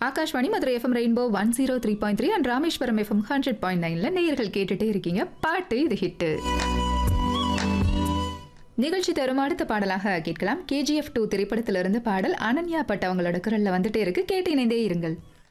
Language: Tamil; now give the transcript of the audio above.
Akashvani Madurai FM rainbow 103.3 and Rameswaram FM 100.9ல நேயர்கள் கேட்டுட்டே இருக்கீங்க பாட்டு இது ஹிட்டு. நிகழ்ச்சி தரும் அடுத்த பாடலாக கேட்கலாம். KGF 2 திரைப்படத்திலிருந்து பாடல் அனன்யா பட் அவங்களோட குரல்ல வந்துட்டே இருக்கு. கேட்டு இணைந்தே இருங்கள்.